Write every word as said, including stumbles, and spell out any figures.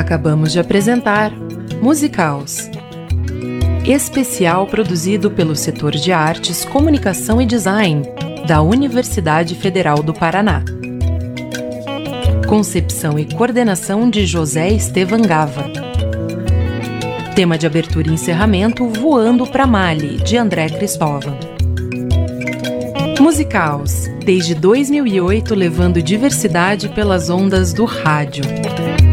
Acabamos de apresentar Musicals, especial produzido pelo setor de artes, comunicação e design da Universidade Federal do Paraná. Concepção e coordenação de José Estevan Gava. Tema de abertura e encerramento Voando pra Mali, de André Cristóvão. Musicals, desde dois mil e oito levando diversidade pelas ondas do rádio.